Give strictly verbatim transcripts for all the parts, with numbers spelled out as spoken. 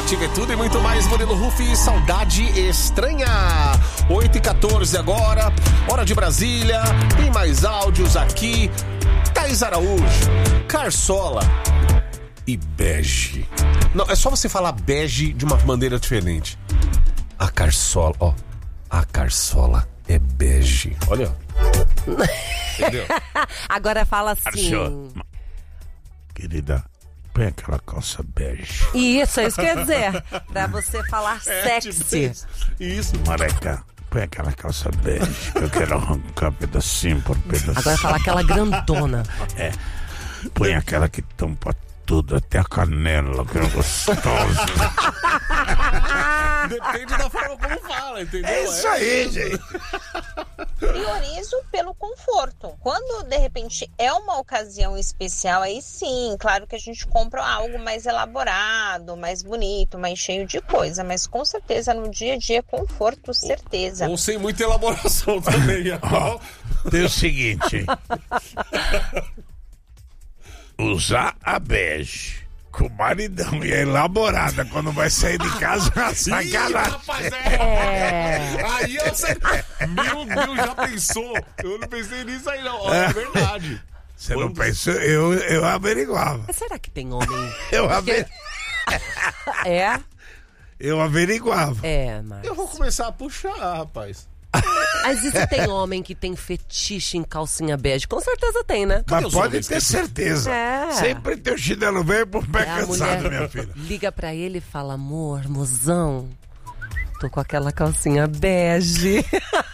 erótica e tudo e muito mais. Murilo Huff, Saudade Estranha. oito e quatorze agora, hora de Brasília. Tem mais áudios aqui. Thaís Araújo, Carsola e bege. Não, é só você falar bege de uma maneira diferente. A Carsola, ó. A Carsola é bege. Olha, ó. Entendeu? Agora fala assim. Querida, põe aquela calça bege. Isso, é isso que eu ia dizer. Pra você falar É, sexy. tipo isso. Isso. Mareca, põe aquela calça bege. Eu quero arrancar pedacinho por pedacinho. Agora falar aquela grandona. É. Põe aquela que tampa tudo, até a canela, que é gostoso. Depende da forma como fala, entendeu? É isso aí, gente. Priorizo pelo conforto. Quando, de repente, é uma ocasião especial, aí sim, claro que a gente compra algo mais elaborado, mais bonito, mais cheio de coisa. Mas, com certeza, no dia a dia, conforto, certeza. Ou sem muita elaboração também. Ó, tem o seguinte, hein? Usar a bege com o maridão e a elaborada quando vai sair de casa é uma Ih, sacanagem. rapaz, é. É. Aí eu sei. Meu Deus, já pensou? Eu não pensei nisso aí, não. Ó, é verdade. Você não pensou? Eu, eu averiguava. Mas será que tem homem? Eu, aver... É? eu averiguava. É, mas... Eu vou começar a puxar, rapaz. Mas e se tem homem que tem fetiche em calcinha bege? Com certeza tem, né? Mas os pode homens ter que- certeza. É. Sempre tem o chinelo velho por pé É, a cansado, mulher minha filha. liga pra ele e fala: amor, mozão, tô com aquela calcinha bege.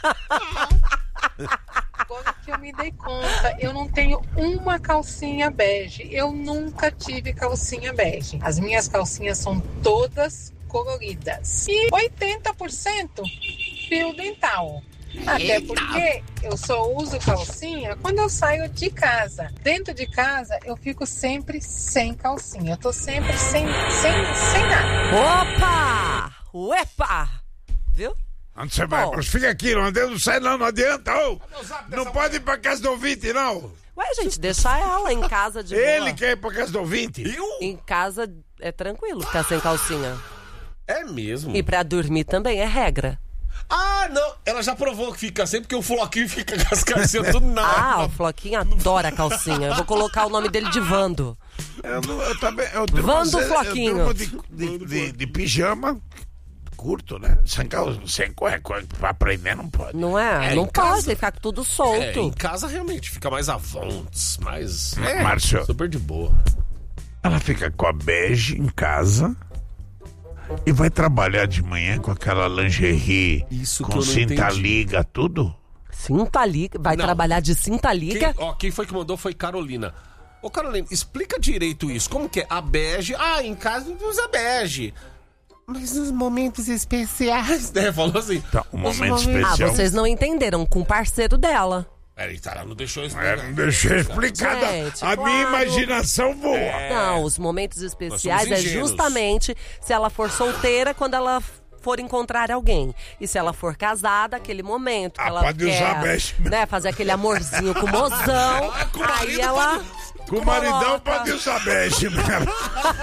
Agora que eu me dei conta, eu não tenho uma calcinha bege. Eu nunca tive calcinha bege. As minhas calcinhas são todas coloridas. E oitenta por cento fio dental. Até porque eu só uso calcinha quando eu saio de casa. Dentro de casa, eu fico sempre sem calcinha. Eu tô sempre sem, sem, sem nada. Opa! Uepa! Viu? Onde você vai? Bom. Mas fica aqui, não adianta, não sai não, não adianta. Ô. Não pode ir pra casa do ouvinte, não. Ué, gente, deixa ela em casa de Ele boa. quer ir pra casa do ouvinte. Eu? Em casa é tranquilo ficar sem calcinha. É mesmo? E pra dormir também é regra. Ah, não. Ela já provou que fica assim, porque o Floquinho fica com as calcinhas tudo na... Ah, o Floquinho adora calcinha. Eu vou colocar o nome dele de Vando. Eu, não- eu também. Eu durmo, Vando eu Floquinho. durmo de, de, de, de pijama curto, né? Sem, calça, sem cueca. Pra aprender não pode. Não é? É, não em pode, casa- tem que ficar tudo É, solto. em casa realmente fica mais avontes, mais... É, Márcio. super de boa. Ela fica com a bege em casa e vai trabalhar de manhã com aquela lingerie, Isso que com eu não cinta entendi. liga, tudo. Cinta liga, vai Não. trabalhar de cinta liga. Quem, ó, quem foi que mandou foi Carolina. Ô, Carolina, explica direito isso. Como que é? A bege... Ah, em casa não usa bege. Mas nos momentos especiais... É, falou assim. Tá, um Os momento momentos- Ah, especial. vocês não entenderam, com o parceiro dela. Peraí, tá, ela não deixou isso. É, não deixei explicada. Gente, a claro. minha imaginação voa. Não, os momentos especiais Nós é somos ingênuos. justamente se ela for solteira, quando ela for encontrar alguém. E se ela for casada, aquele momento que Ah, ela pode quer, usar bege. né, fazer aquele amorzinho com o mozão, Ah, com o aí marido ela pode- Com o maridão coloca. pode usar bege mesmo.